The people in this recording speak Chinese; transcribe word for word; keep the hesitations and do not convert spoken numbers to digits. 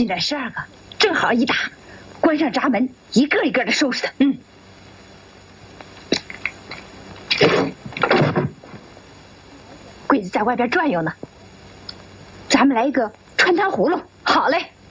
进来十二个，正好一打，关上闸门，一个一个的收拾他。嗯。柜子在外边转悠呢，咱们来一个穿糖葫芦。好嘞。